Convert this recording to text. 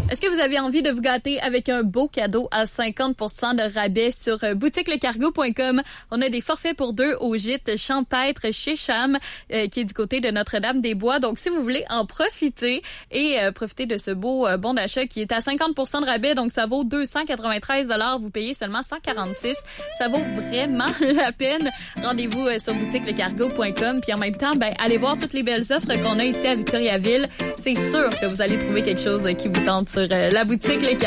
Est-ce que vous avez envie de vous gâter avec un beau cadeau à 50% de rabais sur boutiquelecargo.com? On a des forfaits pour 2 au gîte champêtre chez Cham, qui est du côté de Notre-Dame-des-Bois. Donc, si vous voulez en profiter et profiter de ce beau bon d'achat qui est à 50% de rabais, donc ça vaut 293 $, vous payez seulement 146. Ça vaut vraiment la peine. Rendez-vous sur boutiquelecargo.com. Puis en même temps, allez voir toutes les belles offres qu'on a ici à Victoriaville. C'est sûr que vous allez trouver quelque chose qui vous tente sur la boutique Les Cargos.